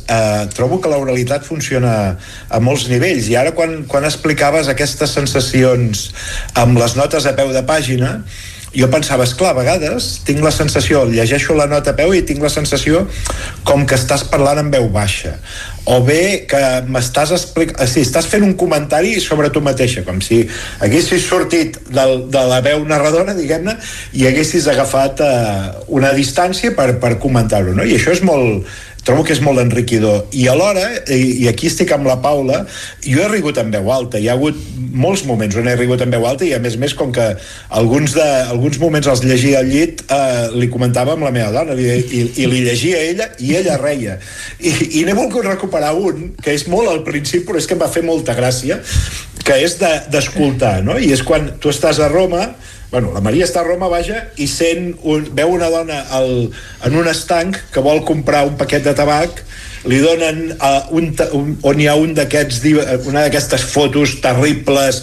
trobo que l'oralitat funciona a molts nivells, i ara quan explicaves aquestes sensacions amb les notes a peu de pàgina, jo pensava, esclar, a vegades tinc la sensació, llegeixo la nota a peu i tinc la sensació com que estàs parlant en veu baixa, o bé que m'estàs estàs fent un comentari sobre tu mateixa, com si haguessis sortit de la veu narradora, diguem-ne, i haguessis agafat una distància per comentar-ho, no? I això és trobo que és molt enriquidor, i alhora, i aquí estic amb la Paula, jo he rigut en veu alta, hi ha hagut molts moments on he rigut en veu alta, i a més com que alguns moments els llegia al llit, li comentava amb la meva dona i li llegia a ella i ella reia, i n'he volgut recuperar un que és molt al principi, però és que em va fer molta gràcia, que és d'escoltar, no? I és quan tu estàs a Roma, la Maria està a Roma, vaja, i veu una dona en un estanc que vol comprar un paquet de tabac, li donen on hi ha una d'aquestes fotos terribles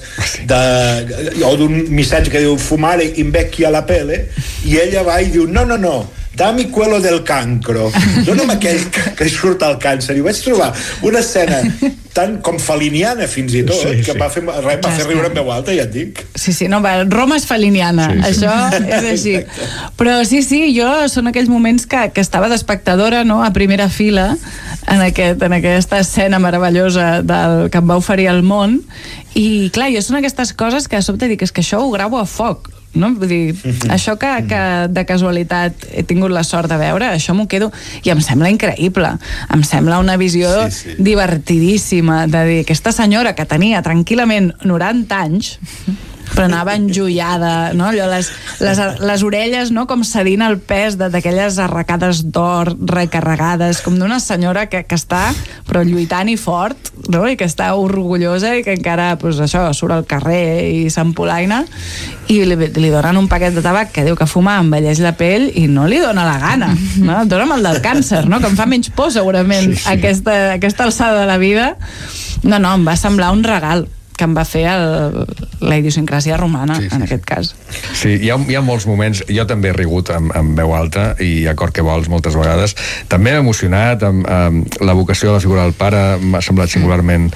o d'un missatge que diu fumare invecchia la pelle, i ella va i diu no, dami quello del cancro, dona'm aquell que surt al càncer. I vaig trobar una escena tan com feliniana fins i tot, que em va fer riure en veu alta, ja et dic. Sí, no, Roma és feliniana, això és així. Però sí, jo són aquells moments que estava d'espectadora, no?, a primera fila en aquesta escena meravellosa que em va oferir el món, i clar, jo són aquestes coses que a sobte dic, és que això ho gravo a foc, no? Vull dir, això que de casualitat he tingut la sort de veure, això m'ho quedo, i em sembla increïble, em sembla una visió divertidíssima, de dir, aquesta senyora que tenia tranquil·lament 90 anys, però anava enjoiada, no? Allò, les orelles, no?, com cedint el pes d'aquelles arracades d'or recarregades, com d'una senyora que està però lluitant i fort, no?, i que està orgullosa i que encara, doncs això, surt al carrer i s'empolaina, i li donen un paquet de tabac que diu que fumar envelleix la pell i no li dona la gana, no? Dona'm el del càncer, no?, que em fa menys por segurament aquesta alçada de la vida. No, em va semblar un regal que em va fer la idiosincràsia romana, en aquest cas. Sí, hi ha molts moments, jo també he rigut amb veu alta, i a cor que vols moltes vegades, també m'he emocionat amb la vocació de la figura del pare, m'ha semblat singularment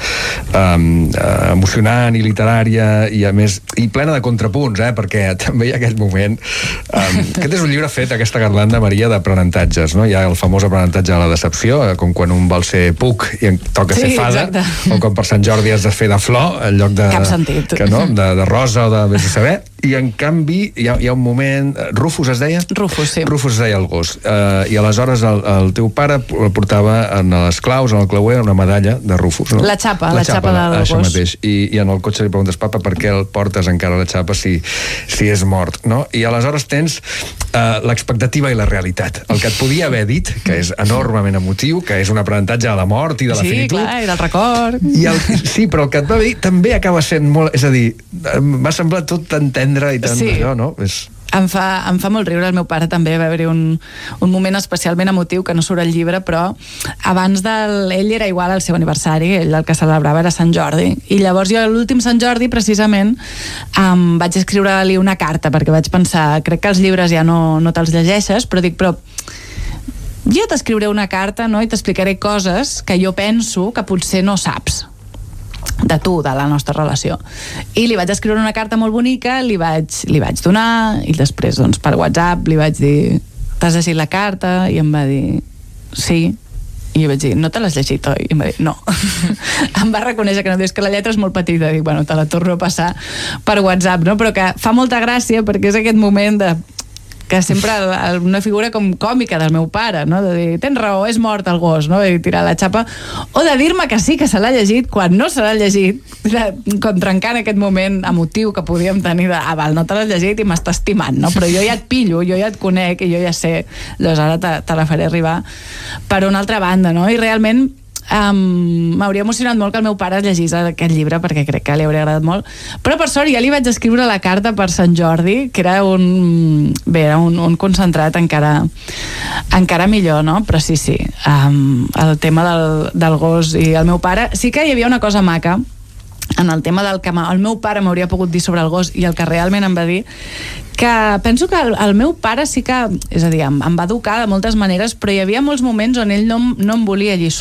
emocionant i literària, i a més, i plena de contrapunts, perquè també hi ha aquest moment, aquest és un llibre fet, aquesta garlanda, Maria, d'aprenentatges, no? Hi ha el famós aprenentatge de la decepció, com quan un vol ser puc i toca ser fada, o com per Sant Jordi has de fer de flor, en lloc de rosa o de vés a saber, i en canvi hi ha un moment, Rufus es deia? Rufus, sí. Rufus es deia el gos, i aleshores el teu pare portava en les claus, en el clauer, una medalla de Rufus, no? La xapa del gos. Això mateix, i en el cotxe li preguntes, papa, per què el portes encara la xapa si és mort, no? I aleshores tens l'expectativa i la realitat, el que et podia haver dit, que és enormement emotiu, que és un aprenentatge de la mort i de la finitud. Sí, clar, i del record. Sí, però el que et va dir també acaba sent molt, és a dir, m'ha semblat tot tan tendre i tan allò, no? Em fa molt riure. El meu pare també va haver-hi un moment especialment emotiu que no surt al llibre, però abans ell era igual al seu aniversari, ell el que celebrava era Sant Jordi, i llavors jo l'últim Sant Jordi precisament vaig escriure-li una carta, perquè vaig pensar, crec que els llibres ja no te'ls llegeixes, però jo t'escriuré una carta, no?, i t'explicaré coses que jo penso que potser no saps de tu, de la nostra relació. I li vaig escriure una carta molt bonica, li vaig donar, i després, doncs, per WhatsApp li vaig dir, t'has llegit la carta? I em va dir, sí. I jo vaig dir, no te l'has llegit, oi? I em va dir, no. Em va reconèixer que no, és que la lletra és molt petita. Dic, bueno, te la torno a passar per WhatsApp, no? Però que fa molta gràcia perquè és aquest moment que sempre una figura com còmica del meu pare, no?, de dir, tens raó, és mort el gos, no?, i tirar la xapa, o de dir-me que sí, que se l'ha llegit, quan no se l'ha llegit, com trencant aquest moment emotiu que podíem tenir de, val, no te l'has llegit i m'està estimant, no?, però jo ja et pillo, jo ja et conec i jo ja sé, doncs ara te la faré arribar per una altra banda, no?, i realment m'hauria emocionat molt que el meu pare llegís aquest llibre, perquè crec que li hauria agradat molt, però per sort ja li vaig escriure la carta per Sant Jordi, que era un concentrat encara millor, no? Però sí, el tema del gos i el meu pare, sí que hi havia una cosa maca en el tema del que el meu pare m'hauria pogut dir sobre el gos, i el que realment em va dir, que penso que el meu pare sí que, és a dir, em va educar de moltes maneres, però hi havia molts moments on ell no em volia